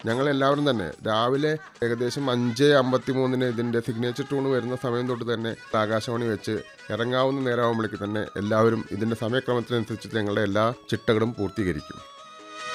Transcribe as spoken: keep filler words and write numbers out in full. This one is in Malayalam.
ഞങ്ങളെല്ലാവരും തന്നെ രാവിലെ ഏകദേശം അഞ്ച് അമ്പത്തി മൂന്നിന് ഇതിൻ്റെ സിഗ്നേച്ചർ ട്യൂൺ വരുന്ന സമയം തൊട്ട് തന്നെ ആകാശവാണി വെച്ച് ഇറങ്ങാവുന്ന നേരമാകുമ്പോഴേക്ക് തന്നെ എല്ലാവരും ഇതിൻ്റെ സമയക്രമത്തിനനുസരിച്ച് ഞങ്ങളുടെ എല്ലാ ചിട്ടകളും പൂർത്തീകരിക്കും.